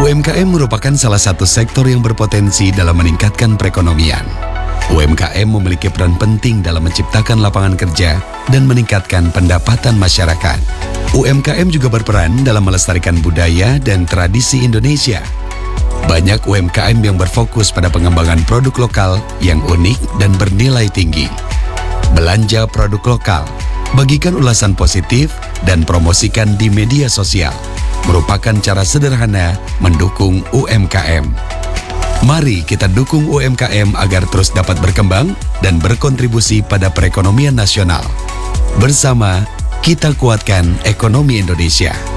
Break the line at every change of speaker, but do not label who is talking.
UMKM merupakan salah satu sektor yang berpotensi dalam meningkatkan perekonomian. UMKM memiliki peran penting dalam menciptakan lapangan kerja dan meningkatkan pendapatan masyarakat. UMKM juga berperan dalam melestarikan budaya dan tradisi Indonesia. Banyak UMKM yang berfokus pada pengembangan produk lokal yang unik dan bernilai tinggi. Belanja produk lokal, bagikan ulasan positif, dan promosikan di media sosial merupakan cara sederhana mendukung UMKM. Mari kita dukung UMKM agar terus dapat berkembang dan berkontribusi pada perekonomian nasional. Bersama, kita kuatkan ekonomi Indonesia.